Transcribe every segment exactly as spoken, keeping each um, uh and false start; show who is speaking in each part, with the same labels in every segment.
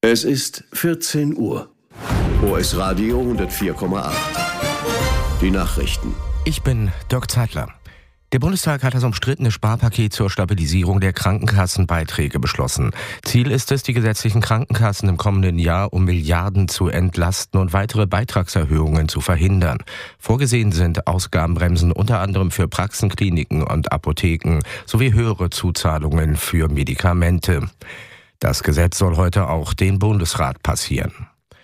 Speaker 1: Es ist vierzehn Uhr. O S Radio hundertvier Komma acht. Die Nachrichten.
Speaker 2: Ich bin Dirk Zeitler. Der Bundestag hat das umstrittene Sparpaket zur Stabilisierung der Krankenkassenbeiträge beschlossen. Ziel ist es, die gesetzlichen Krankenkassen im kommenden Jahr um Milliarden zu entlasten und weitere Beitragserhöhungen zu verhindern. Vorgesehen sind Ausgabenbremsen unter anderem für Praxen, Kliniken und Apotheken sowie höhere Zuzahlungen für Medikamente. Das Gesetz soll heute auch den Bundesrat passieren.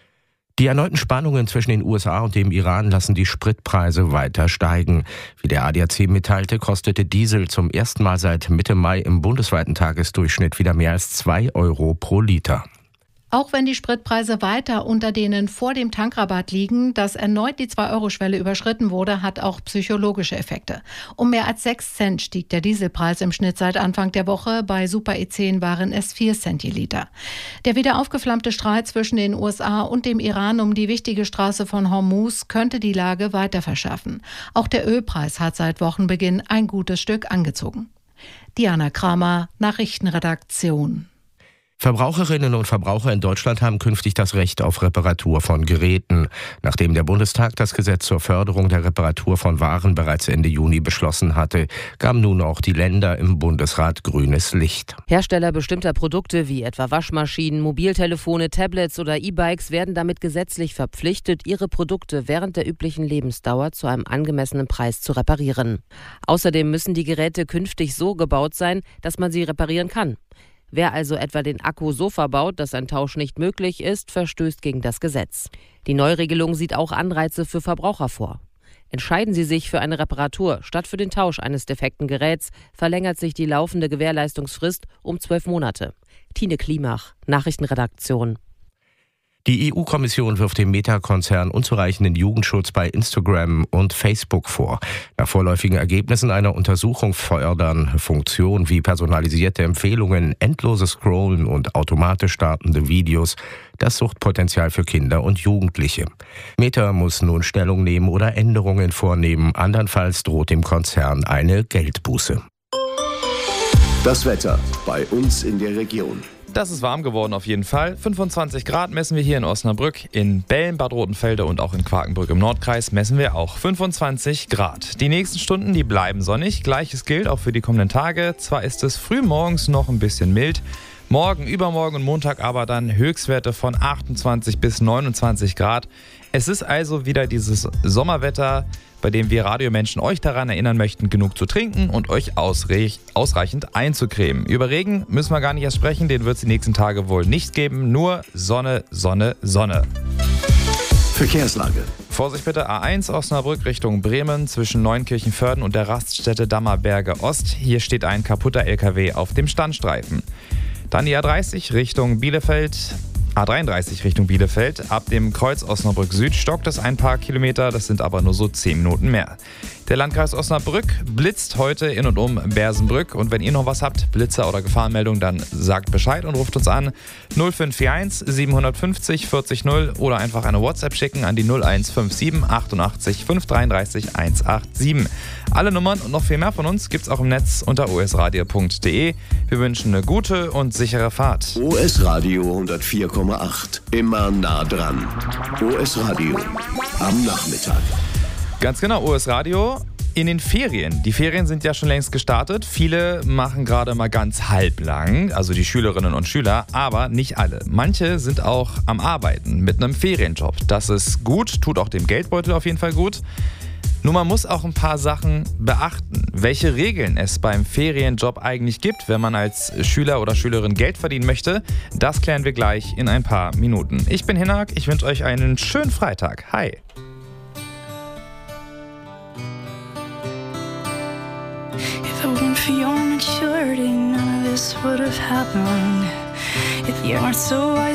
Speaker 2: Die erneuten Spannungen zwischen den U S A und dem Iran lassen die Spritpreise weiter steigen. Wie der A D A C mitteilte, kostete Diesel zum ersten Mal seit Mitte Mai im bundesweiten Tagesdurchschnitt wieder mehr als zwei Euro pro Liter.
Speaker 3: Auch wenn die Spritpreise weiter unter denen vor dem Tankrabatt liegen, dass erneut die zwei-Euro-Schwelle überschritten wurde, hat auch psychologische Effekte. Um mehr als sechs Cent stieg der Dieselpreis im Schnitt seit Anfang der Woche. Bei Super E zehn waren es vier Cent je Liter. Der wieder aufgeflammte Streit zwischen den U S A und dem Iran um die wichtige Straße von Hormuz könnte die Lage weiter verschärfen. Auch der Ölpreis hat seit Wochenbeginn ein gutes Stück angezogen. Diana Kramer, Nachrichtenredaktion.
Speaker 2: Verbraucherinnen und Verbraucher in Deutschland haben künftig das Recht auf Reparatur von Geräten. Nachdem der Bundestag das Gesetz zur Förderung der Reparatur von Waren bereits Ende Juni beschlossen hatte, gaben nun auch die Länder im Bundesrat grünes Licht.
Speaker 4: Hersteller bestimmter Produkte wie etwa Waschmaschinen, Mobiltelefone, Tablets oder E-Bikes werden damit gesetzlich verpflichtet, ihre Produkte während der üblichen Lebensdauer zu einem angemessenen Preis zu reparieren. Außerdem müssen die Geräte künftig so gebaut sein, dass man sie reparieren kann. Wer also etwa den Akku so verbaut, dass ein Tausch nicht möglich ist, verstößt gegen das Gesetz. Die Neuregelung sieht auch Anreize für Verbraucher vor. Entscheiden Sie sich für eine Reparatur statt für den Tausch eines defekten Geräts, verlängert sich die laufende Gewährleistungsfrist um zwölf Monate. Tine Klimach, Nachrichtenredaktion.
Speaker 2: Die E U-Kommission wirft dem Meta-Konzern unzureichenden Jugendschutz bei Instagram und Facebook vor. Nach vorläufigen Ergebnissen einer Untersuchung fördern Funktionen wie personalisierte Empfehlungen, endloses Scrollen und automatisch startende Videos das Suchtpotenzial für Kinder und Jugendliche. Meta muss nun Stellung nehmen oder Änderungen vornehmen, andernfalls droht dem Konzern eine Geldbuße.
Speaker 1: Das Wetter bei uns in der Region.
Speaker 5: Das ist warm geworden auf jeden Fall. fünfundzwanzig Grad messen wir hier in Osnabrück, in Bellen, Bad Rotenfelde und auch in Quakenbrück im Nordkreis messen wir auch fünfundzwanzig Grad. Die nächsten Stunden, die bleiben sonnig. Gleiches gilt auch für die kommenden Tage. Zwar ist es früh morgens noch ein bisschen mild, morgen, übermorgen und Montag aber dann Höchstwerte von achtundzwanzig bis neunundzwanzig Grad. Es ist also wieder dieses Sommerwetter, bei dem wir Radiomenschen euch daran erinnern möchten, genug zu trinken und euch ausreich, ausreichend einzucremen. Über Regen müssen wir gar nicht erst sprechen, den wird es die nächsten Tage wohl nicht geben. Nur Sonne, Sonne, Sonne.
Speaker 1: Verkehrslage.
Speaker 5: Vorsicht bitte, A eins Osnabrück Richtung Bremen zwischen Neunkirchen-Vörden und der Raststätte Dammerberge Ost. Hier steht ein kaputter L K W auf dem Standstreifen. Dann die A dreißig Richtung Bielefeld. A dreiunddreißig Richtung Bielefeld. Ab dem Kreuz Osnabrück Süd stockt es ein paar Kilometer, das sind aber nur so zehn Minuten mehr. Der Landkreis Osnabrück blitzt heute in und um Bersenbrück. Und wenn ihr noch was habt, Blitzer oder Gefahrenmeldung, dann sagt Bescheid und ruft uns an null fünf vier eins sieben fünf null vierzig null oder einfach eine WhatsApp schicken an die null eins fünf sieben achtundachtzig fünf dreiunddreißig hundertsiebenundachtzig. Alle Nummern und noch viel mehr von uns gibt's auch im Netz unter o s radio punkt d e. Wir wünschen eine gute und sichere Fahrt.
Speaker 1: O S Radio hundertvier Komma acht. Immer nah dran. O S Radio am Nachmittag.
Speaker 5: Ganz genau, O S Radio in den Ferien. Die Ferien sind ja schon längst gestartet. Viele machen gerade mal ganz halblang, also die Schülerinnen und Schüler, aber nicht alle. Manche sind auch am Arbeiten mit einem Ferienjob. Das ist gut, tut auch dem Geldbeutel auf jeden Fall gut. Nur man muss auch ein paar Sachen beachten, welche Regeln es beim Ferienjob eigentlich gibt, wenn man als Schüler oder Schülerin Geld verdienen möchte. Das klären wir gleich in ein paar Minuten. Ich bin Hinak, ich wünsche euch einen schönen Freitag. Hi!
Speaker 6: If it weren't for your maturity, none of this would have happened. If you weren't so wise